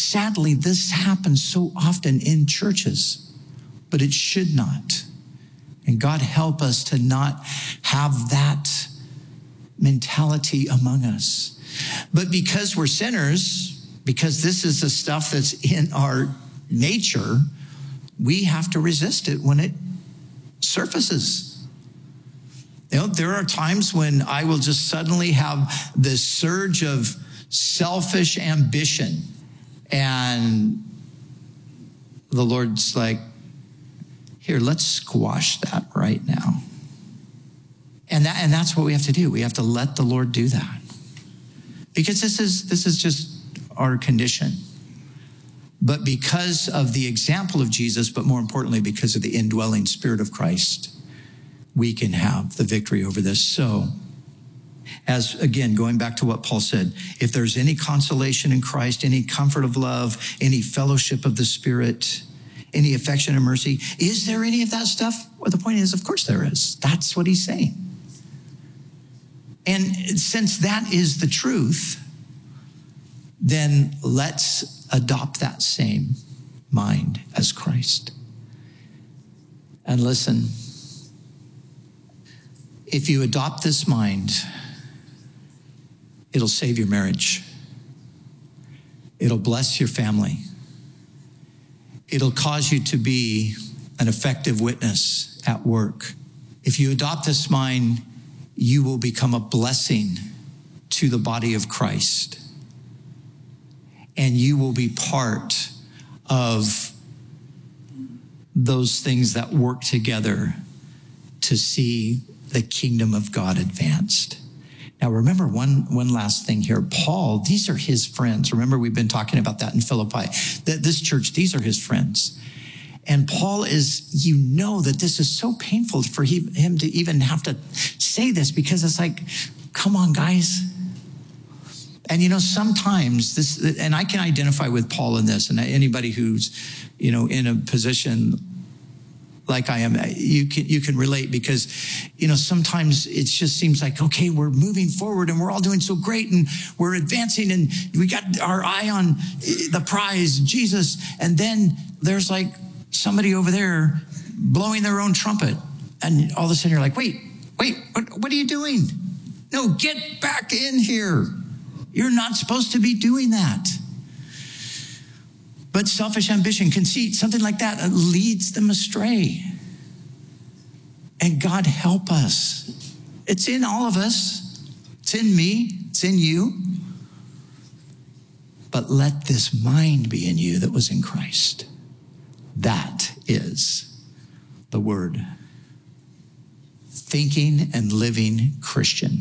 sadly, this happens so often in churches, but it should not. And God help us to not have that mentality among us. But because we're sinners, because this is the stuff that's in our nature, we have to resist it when it surfaces. You know, there are times when I will just suddenly have this surge of selfish ambition, and the Lord's like, here, let's squash that right now. And that's what we have to do. We have to let the Lord do that. Because this is just our condition. But because of the example of Jesus, but more importantly, because of the indwelling Spirit of Christ, we can have the victory over this. So, as again, going back to what Paul said, if there's any consolation in Christ, any comfort of love, any fellowship of the Spirit, any affection and mercy, is there any of that stuff? Well, the point is, of course there is. That's what he's saying. And since that is the truth, then let's adopt that same mind as Christ. And listen, if you adopt this mind, it'll save your marriage. It'll bless your family. It'll cause you to be an effective witness at work. If you adopt this mind, you will become a blessing to the body of Christ. And you will be part of those things that work together to see the kingdom of God advanced. Now, remember one last thing here. Paul, these are his friends. Remember, we've been talking about that in Philippi. This church, these are his friends. And Paul is, you know that this is so painful for him to even have to say this, because it's like, come on, guys. And, you know, sometimes this, and I can identify with Paul in this, and anybody who's, you know, in a position like I am, you can relate, because, you know, sometimes it just seems like, okay, we're moving forward and we're all doing so great and we're advancing and we got our eye on the prize, Jesus. And then there's like somebody over there blowing their own trumpet. And all of a sudden you're like, wait, what are you doing? No, get back in here. You're not supposed to be doing that. But selfish ambition, conceit, something like that leads them astray. And God help us. It's in all of us. It's in me. It's in you. But let this mind be in you that was in Christ. That is the word. Thinking and living Christian.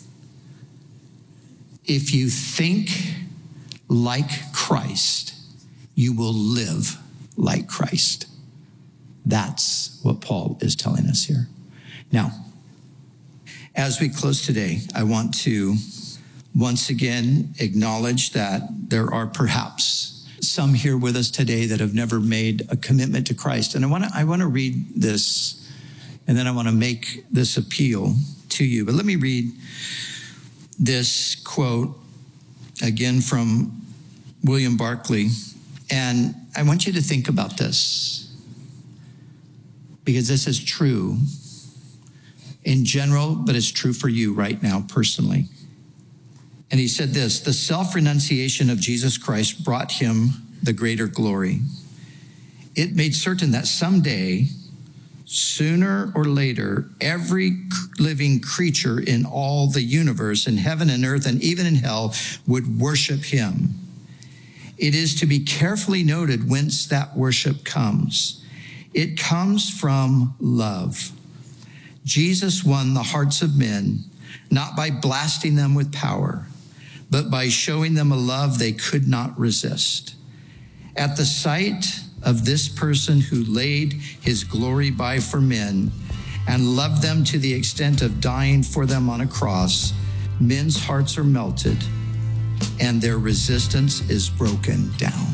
If you think like Christ, you will live like Christ. That's what Paul is telling us here. Now, as we close today, I want to once again acknowledge that there are perhaps some here with us today that have never made a commitment to Christ. And I want to read this, and then I want to make this appeal to you. But let me read this quote again from William Barclay. And I want you to think about this, because this is true in general, but it's true for you right now personally. And he said this: the self-renunciation of Jesus Christ brought him the greater glory. It made certain that someday, sooner or later, every living creature in all the universe, in heaven and earth, and even in hell, would worship him. It is to be carefully noted whence that worship comes. It comes from love. Jesus won the hearts of men, not by blasting them with power, but by showing them a love they could not resist. At the sight of this person who laid his glory by for men and loved them to the extent of dying for them on a cross, men's hearts are melted and their resistance is broken down.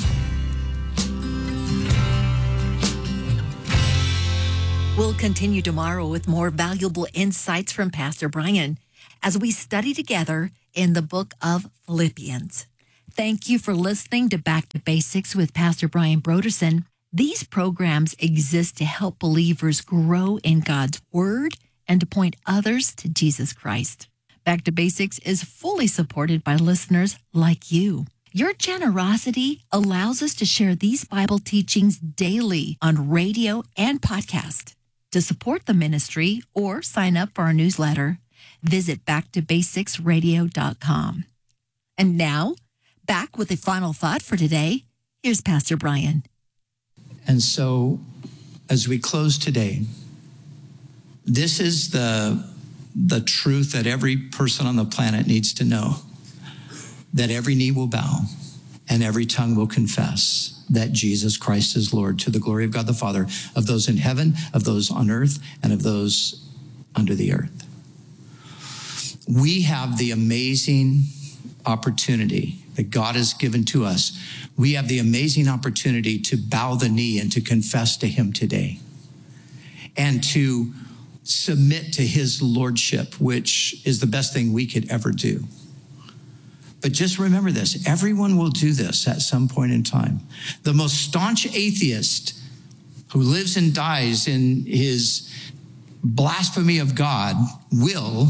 We'll continue tomorrow with more valuable insights from Pastor Brian as we study together in the book of Philippians. Thank you for listening to Back to Basics with Pastor Brian Brodersen. These programs exist to help believers grow in God's Word and to point others to Jesus Christ. Back to Basics is fully supported by listeners like you. Your generosity allows us to share these Bible teachings daily on radio and podcast. To support the ministry or sign up for our newsletter, visit backtobasicsradio.com. And now, back with a final thought for today. Here's Pastor Brian. And so, as we close today, this is the truth that every person on the planet needs to know, that every knee will bow and every tongue will confess that Jesus Christ is Lord, to the glory of God the Father, of those in heaven, of those on earth, and of those under the earth. We have the amazing opportunity that God has given to us. We have the amazing opportunity to bow the knee and to confess to him today and to submit to his lordship, which is the best thing we could ever do. But just remember this, everyone will do this at some point in time. The most staunch atheist who lives and dies in his blasphemy of God will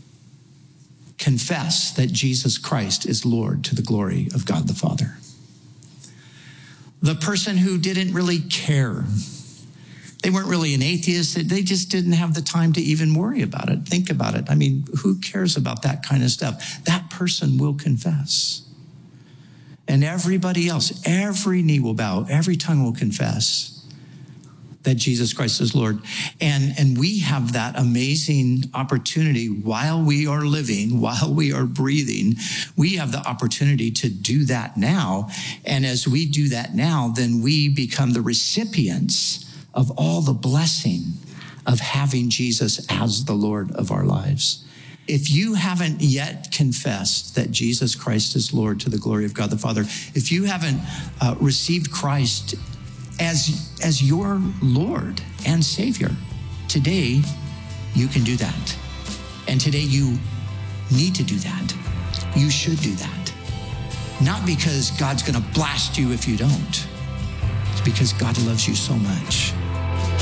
confess that Jesus Christ is Lord, to the glory of God the Father. The person who didn't really care, they weren't really an atheist, they just didn't have the time to even worry about it, think about it. I mean, who cares about that kind of stuff? That person will confess. And everybody else, every knee will bow, every tongue will confess that Jesus Christ is Lord. And we have that amazing opportunity while we are living, while we are breathing. We have the opportunity to do that now. And as we do that now, then we become the recipients of all the blessing of having Jesus as the Lord of our lives. If you haven't yet confessed that Jesus Christ is Lord, to the glory of God the Father, if you haven't received Christ as your Lord and Savior, today you can do that. And today you need to do that. You should do that. Not because God's going to blast you if you don't. It's because God loves you so much